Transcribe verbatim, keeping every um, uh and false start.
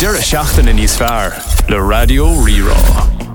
Dura seachtain in níos fearr le Radio Rirá.